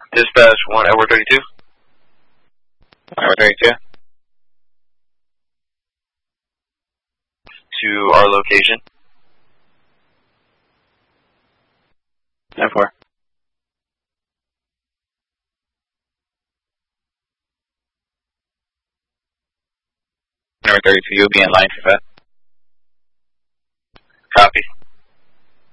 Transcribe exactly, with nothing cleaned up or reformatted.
Dispatch one Edward thirty-two. Edward thirty-two. To our location. ten four. Edward thirty-two, you'll be in line for that. Copy.